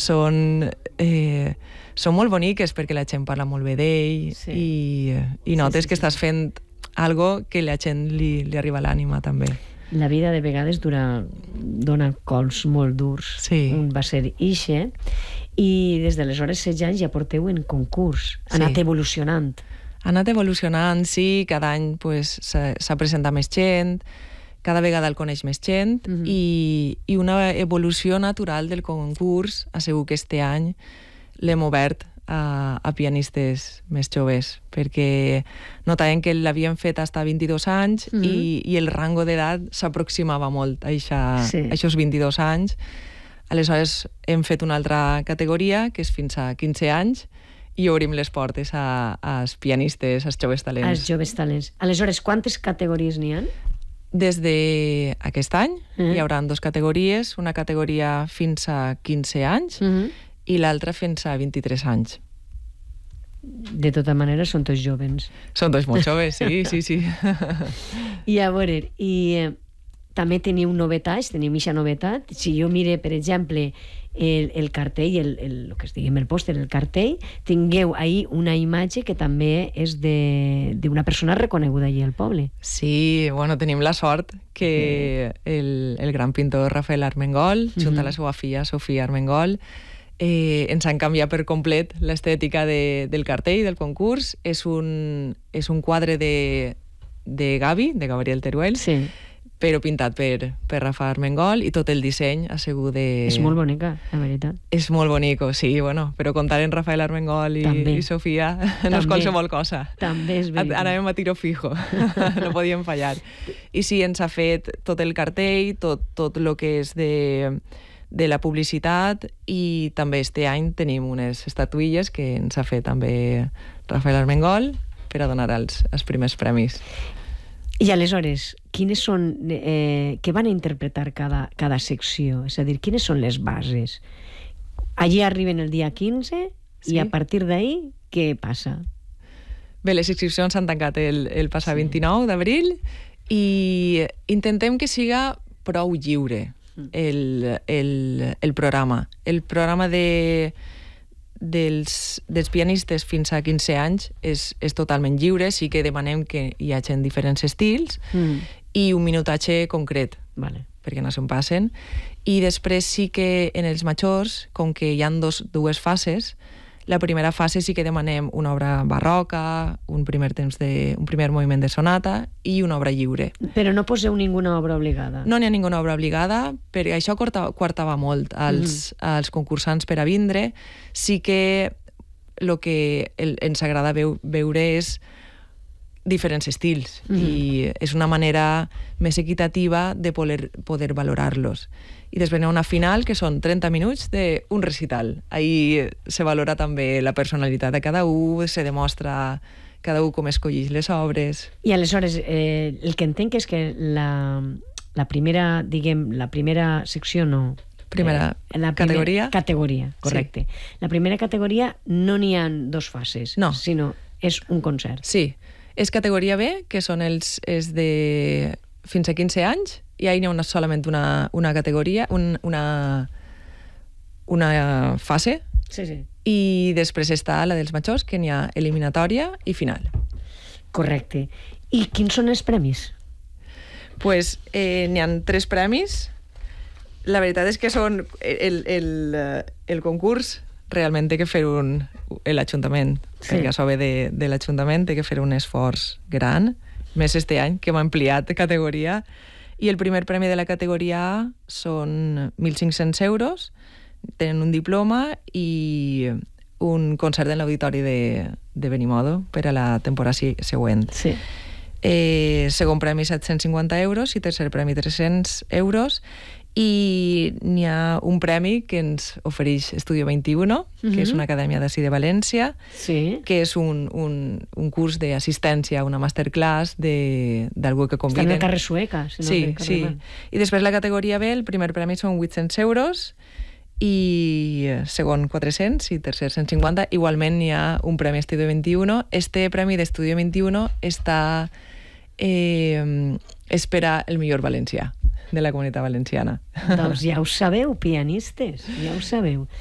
són molt boniques perquè la gent parla molt bé d'ell i notes que estàs fent algo que la gent li arriba a l'ànima també. La vida de vegades dona cols molt durs. Un va ser ixe, i des d'aleshores 16 anys ja porteu en concurs. Ha anat evolucionant. Ha anat evolucionant, sí. Cada any s'ha presentat més gent, cada vegada el coneix més gent, i una evolució natural del concurs ha sigut que este any l'hem obert a pianistes més joves, perquè notàvem que l'havien fet fins a 22 anys i el rango d'edat s'aproximava molt a aquests 22 anys. Aleshores hem fet una altra categoria, que és fins a 15 anys, i obrim les portes als pianistes, als joves talents. Als joves talents. Aleshores, quantes categories n'hi ha? Des d'aquest any hi haurà 2 categories, una categoria fins a 15 anys i l'altra fins a 23 anys. De tota manera, són tots joves. Són tots molt joves, sí. I a veure, també teniu novetats, tenim eixa novetat. Si jo mire, per exemple, el cartell, el que es diguem el pòster, el cartell, tingueu ahir una imatge que també és d'una persona reconeguda allà al poble. Sí, bueno, tenim la sort que el gran pintor Rafael Armengol, junt a la seva filla Sofia Armengol, ens han canviat per complet l'estètica del cartell, del concurs. És un quadre de Gavi, de Gabriel Teruel, però pintat per Rafa Armengol, i tot el disseny ha sigut de... És molt bonica, la veritat. És molt bonico, sí, bueno, però comptar en Rafael Armengol i Sofia no és qualsevol cosa. També és veritat. Anàvem a tiro fijo, no podíem fallar. I sí, ens ha fet tot el cartell, tot el que és de la publicitat, i també este any tenim unes estatuilles que ens ha fet també Rafael Armengol per a donar els primers premis. I aleshores, quines són, què van a interpretar cada secció? És a dir, quines són les bases? Allí arriben el dia 15 i a partir d'ahir, què passa? Bé, les inscripcions s'han tancat el passat 29 d'abril i intentem que siga prou lliure el programa. El programa dels pianistes fins a 15 anys és totalment lliure, sí que demanem que hi hagi diferents estils i un minutatge concret, perquè no se'n passen. I després sí que en els majors, com que hi ha dues fases, la primera fase sí que demanem una obra barroca, un primer moviment de sonata i una obra lliure. Però no poseu ninguna obra obligada? No n'hi ha ninguna obra obligada, perquè això coartava molt als concursants per a vindre. Sí que el que ens agrada veure és diferents estils i és una manera més equitativa de poder valorar-los. I després hi ha una final que són 30 minuts d'un recital. Ahir se valora també la personalitat de cada un, se demostra cada un com escolleix les obres. I aleshores, el que entenc és que la primera, diguem, la primera secció no... Categoria. Categoria, correcte. Sí. La primera categoria no n'hi ha 2 fases, sinó és un concert. Sí, és categoria B, que són els de fins a 15 anys, i ahí n'hi ha solament una categoria, una fase, i després està la dels majors, que n'hi ha eliminatòria i final. Correcte. I quins són els premis? Pues n'hi ha 3 premis. La veritat és que són el concurs realment té que fer l'Ajuntament, perquè això ve de l'Ajuntament, té que fer un esforç gran, més este any, que hem ampliat de categoria, i el primer premi de la categoria A són 1.500 euros, tenen un diploma i un concert en l'auditori de Benimodo per a la temporada següent. Sí. Segon premi 750 euros i tercer premi 300 euros, i n'hi ha un premi que ens ofereix Estudio 21, que és una acadèmia d'ací de València, que és un curs d'assistència, una masterclass d'algú que conviden. Està en el carrer Sueca, si no recordo mal. I després la categoria B, el primer premi són 800 euros, i segon 400 i tercer 150. Igualment hi ha un premi Estudio 21. Este premi d'Estudio 21 està espera el millor valencià de la Comunitat Valenciana. Doncs ja ho sabeu, pianistes, ja ho sabeu.